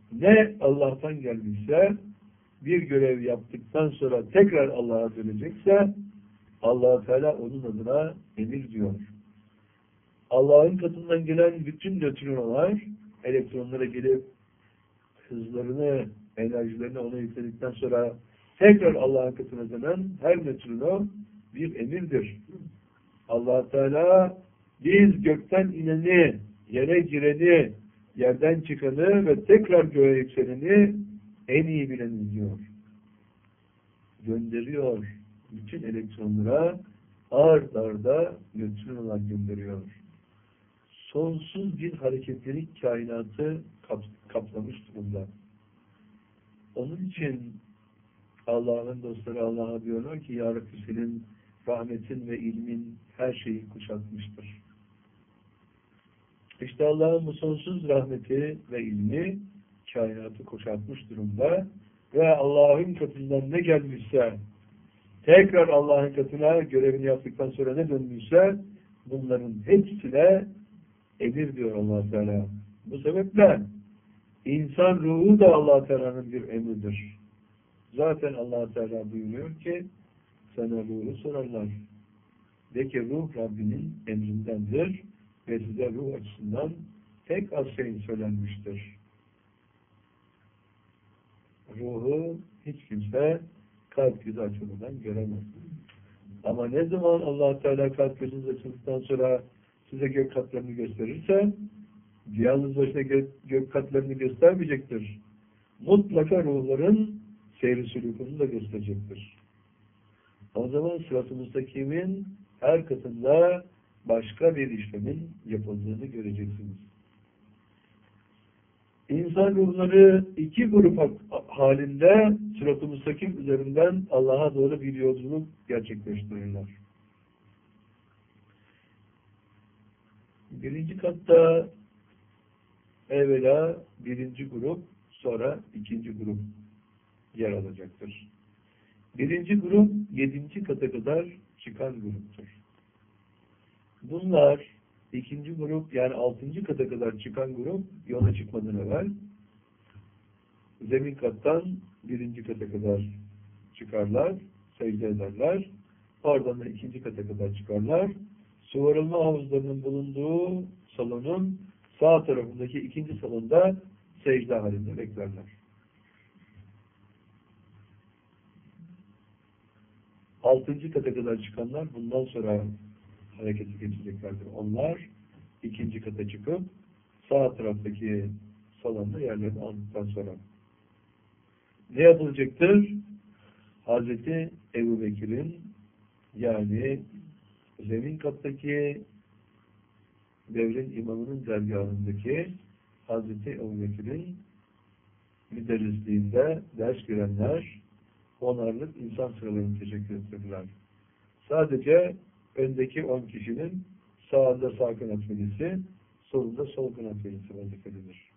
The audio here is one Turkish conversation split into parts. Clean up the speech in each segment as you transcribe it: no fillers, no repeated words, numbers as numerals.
Ne Allah'tan gelmişse, bir görev yaptıktan sonra tekrar Allah'a dönecekse, Allah Teala onun adına emir diyor. Allah'ın katından gelen bütün nötrinolar elektronlara gelip hızlarını, enerjilerini ona yükledikten sonra tekrar Allah'ın katına dönen her nötrino bir emirdir. Allah Teala biz gökten ineni, yere gireni, yerden çıkanı ve tekrar göğe yükseleni en iyi bileniz diyor. Gönderiyor. Bütün elektronlara ard arda nötrinolar gönderiyor. Sonsuz bir hareketlilik kainatı kaplamış durumda. Onun için Allah'ın dostları Allah'a diyorlar ki Ya Rabbi senin rahmetin ve ilmin her şeyi kuşatmıştır. İşte Allah'ın bu sonsuz rahmeti ve ilmi kainatı kuşatmış durumda ve Allah'ın katından ne gelmişse tekrar Allah'ın katına görevini yaptıktan sonra ne dönmüşse bunların hepsine emir diyor Allah Teala. Bu sebeple insan ruhu da Allah Teala'nın bir emridir. Zaten Allah Teala buyuruyor ki sana ruhu sorarlar. De ki ruh Rabbinin emrindendir ve size ruh açısından tek az şey söylenmiştir. Ruhu hiç kimse kalp gözü açılmadan göremez. Ama ne zaman Allah Teala kalp gözünüz açıldıktan sonra size gök katlarını gösterirse yalnız başına gök katlarını göstermeyecektir. Mutlaka ruhların seyri sülûkunu da gösterecektir. O zaman sırat-ı müstakimin her katında başka bir işlemin yapıldığını göreceksiniz. İnsan ruhları iki grup halinde sırat-ı müstakim üzerinden Allah'a doğru bir yolculuk gerçekleştirirler. Birinci katta evvela birinci grup, sonra ikinci grup yer alacaktır. Birinci grup 7. kata kadar çıkan gruptur. Bunlar ikinci grup yani 6. kata kadar çıkan grup yola çıkmadan evvel zemin kattan 1. kata kadar çıkarlar, secde ederler. Oradan da 2. kata kadar çıkarlar. Su havuzlarının bulunduğu salonun sağ tarafındaki 2. salonda secde halinde beklerler. 6. kata kadar çıkanlar bundan sonra harekete geçeceklerdir. Onlar 2. kata çıkıp sağ taraftaki salonda yerlerini aldıktan sonra ne yapılacaktır? Hazreti Ebu Bekir'in yani zemin kattaki devrin imamının dergahındaki Hazreti Ebu Bekir'in müderrisliğinde ders görenler onarlık insan sıralarını teşekkür ettirdiler. Sadece öndeki 10 kişinin sağında sağ kanat velisi, solunda sol kanat velisi vazifelidir.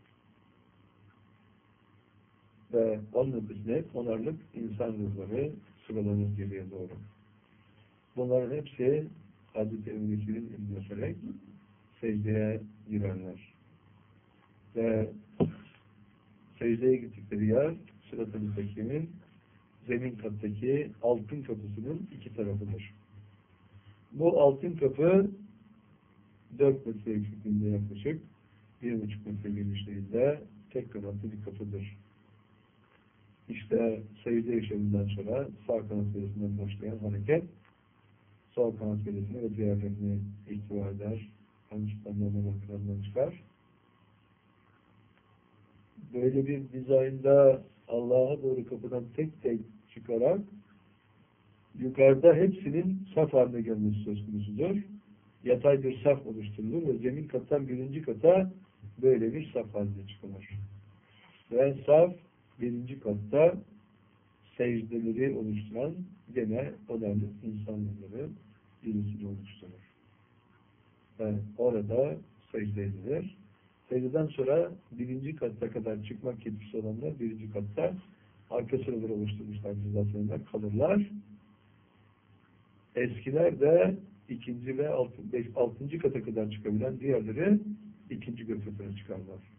Ve onun ötesine onarlık insan ruhları sıralanır geriye doğru. Bunların hepsi Hazreti Ebu Bekir'in emri öperek secdeye girerler. Ve secdeye gittikleri yer Sırat-ı Müstakim'in zemin kattaki altın kapısının 2 tarafıdır. Bu altın kapı 4 metre yüksekliğinde yaklaşık 1,5 metre genişliğinde tek kanatlı bir kapıdır. İşte secde işleminden sonra sağ kanat velisinden başlayan hareket sol kanat velisini ve diğerlerini ihtiva eder. Hançtanlarından çıkar. Böyle bir dizaynda Allah'a doğru kapıdan tek tek çıkarak yukarıda hepsinin saf haline gelmesi söz konusudur. Yatay bir saf oluşturulur ve zemin kattan 1. kata böyle bir saf haline çıkılır. Ve saf 1. katta secdeleri oluşturan gene önemli insanları birisini oluşturur. Yani orada secde edilir. Secdeden sonra 1. katta kadar çıkmak yetkisi olanlar 1. katta arka sıraları oluşturmuşlar, cizasında kalırlar. Eskiler de 2. ve 6. kata kadar çıkabilen diğerleri 2. katına çıkarlar.